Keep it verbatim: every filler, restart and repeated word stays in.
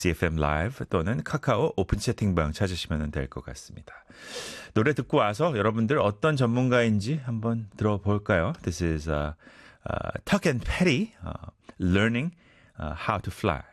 티에프엠 라이브 또는 카카오 오픈 채팅방 찾으시면 될 것 같습니다. 노래 듣고 와서 여러분들 어떤 전문가인지 한번 들어볼까요? This is uh, uh, Tuck and Patty uh, learning uh, how to fly.